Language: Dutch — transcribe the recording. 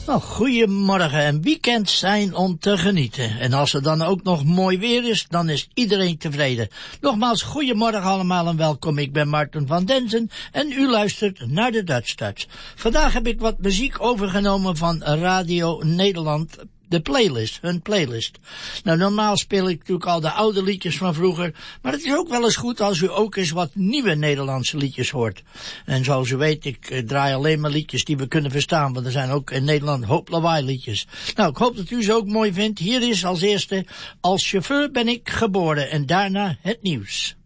Nou, goedemorgen en weekends zijn om te genieten. En als het dan ook nog mooi weer is, dan is iedereen tevreden. Nogmaals, goedemorgen allemaal en welkom. Ik ben Maarten van Denzen en u luistert naar de Dutch Touch. Vandaag heb ik wat muziek overgenomen van Radio Nederland. De playlist, hun playlist. Nou, normaal speel ik natuurlijk al de oude liedjes van vroeger, maar het is ook wel eens goed als u ook eens wat nieuwe Nederlandse liedjes hoort. En zoals u weet, ik draai alleen maar liedjes die we kunnen verstaan, want er zijn ook in Nederland hoop lawaai liedjes. Nou, ik hoop dat u ze ook mooi vindt. Hier is als eerste, als chauffeur ben ik geboren en daarna het nieuws.